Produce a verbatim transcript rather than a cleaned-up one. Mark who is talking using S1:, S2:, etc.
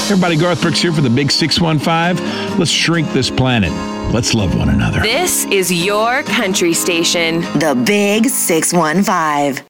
S1: Everybody, Garth Brooks here for the Big six one five. Let's shrink this planet. Let's love one another.
S2: This is your country station.
S3: The Big six one five.